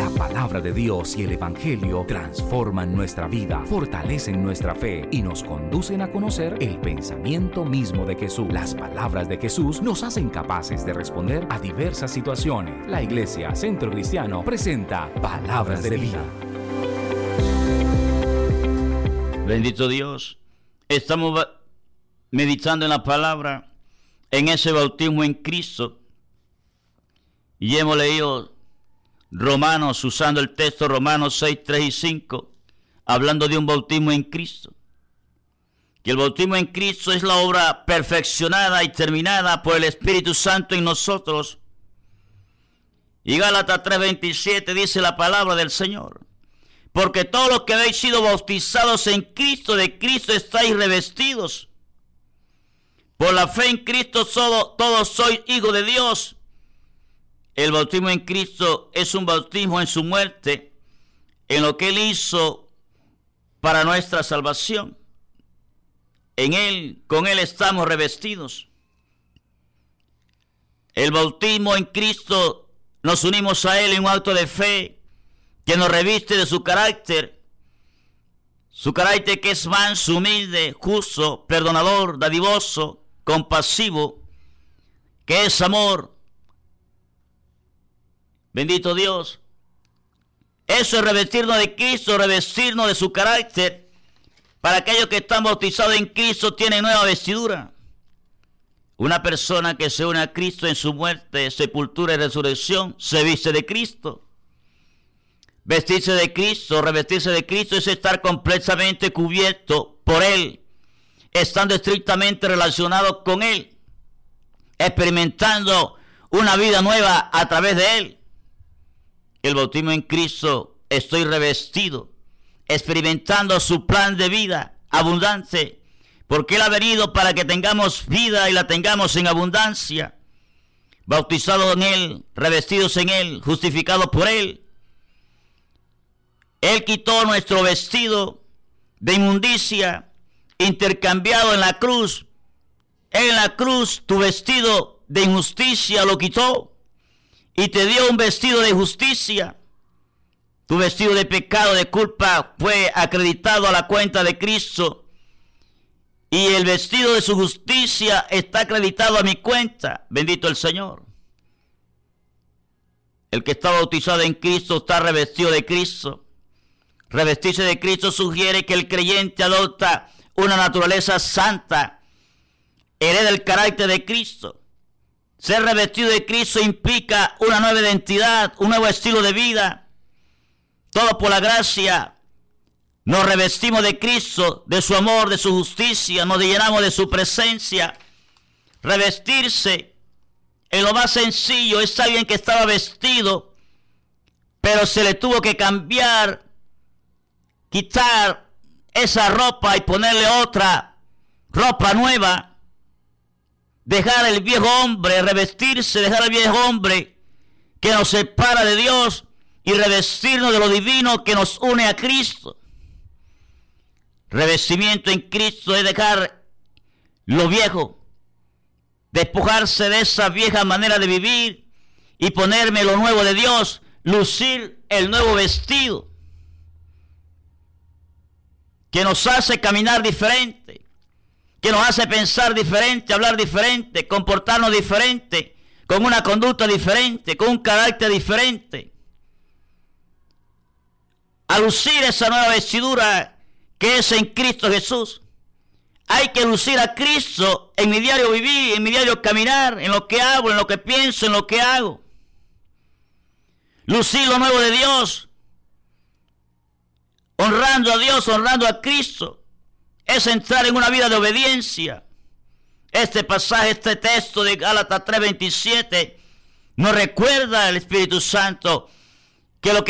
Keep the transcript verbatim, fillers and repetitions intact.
La palabra de Dios y el Evangelio transforman nuestra vida, fortalecen nuestra fe y nos conducen a conocer el pensamiento mismo de Jesús. Las palabras de Jesús nos hacen capaces de responder a diversas situaciones. La Iglesia Centro Cristiano presenta Palabras de Vida. Bendito Dios. Estamos meditando en la palabra, en ese bautismo en Cristo. Y hemos leído Romanos, usando el texto Romanos seis, tres y cinco, hablando de un bautismo en Cristo. Que el bautismo en Cristo es la obra perfeccionada y terminada por el Espíritu Santo en nosotros. Y Gálatas tres, veintisiete dice la palabra del Señor: porque todos los que habéis sido bautizados en Cristo, de Cristo estáis revestidos. Por la fe en Cristo todos, todos sois hijos de Dios. El bautismo en Cristo es un bautismo en su muerte, en lo que Él hizo para nuestra salvación. En Él, con Él estamos revestidos. El bautismo en Cristo, nos unimos a Él en un acto de fe que nos reviste de su carácter. Su carácter que es manso, humilde, justo, perdonador, dadivoso, compasivo, que es amor. Bendito Dios. Eso es revestirnos de Cristo, revestirnos de su carácter. Para aquellos que están bautizados en Cristo tienen nueva vestidura. Una persona que se une a Cristo en su muerte, sepultura y resurrección, se viste de Cristo. Vestirse de Cristo, revestirse de Cristo es estar completamente cubierto por Él, estando estrictamente relacionado con Él, experimentando una vida nueva a través de Él. El bautismo en Cristo, estoy revestido, experimentando su plan de vida abundante, porque Él ha venido para que tengamos vida y la tengamos en abundancia. Bautizados en Él, revestidos en Él, justificados por Él. Él quitó nuestro vestido de inmundicia, intercambiado en la cruz. En la cruz tu vestido de injusticia lo quitó y te dio un vestido de justicia. Tu vestido de pecado, de culpa, fue acreditado a la cuenta de Cristo. Y el vestido de su justicia está acreditado a mi cuenta. Bendito el Señor. El que está bautizado en Cristo está revestido de Cristo. Revestirse de Cristo sugiere que el creyente adopta una naturaleza santa, hereda el carácter de Cristo. Ser revestido de Cristo implica una nueva identidad, un nuevo estilo de vida. Todo por la gracia. Nos revestimos de Cristo, de su amor, de su justicia, nos llenamos de su presencia. Revestirse, en lo más sencillo, es alguien que estaba vestido, pero se le tuvo que cambiar, quitar esa ropa y ponerle otra ropa nueva. Dejar el viejo hombre, revestirse, dejar el viejo hombre que nos separa de Dios y revestirnos de lo divino que nos une a Cristo. Revestimiento en Cristo es dejar lo viejo, despojarse de esa vieja manera de vivir y ponerme lo nuevo de Dios, lucir el nuevo vestido que nos hace caminar diferente, que nos hace pensar diferente, hablar diferente, comportarnos diferente, con una conducta diferente, con un carácter diferente. A lucir esa nueva vestidura que es en Cristo Jesús. Hay que lucir a Cristo en mi diario vivir, en mi diario caminar, en lo que hago, en lo que pienso, en lo que hago. Lucir lo nuevo de Dios, honrando a Dios, honrando a Cristo, es entrar en una vida de obediencia. Este pasaje, este texto de Gálatas tres veintisiete nos recuerda al Espíritu Santo que lo que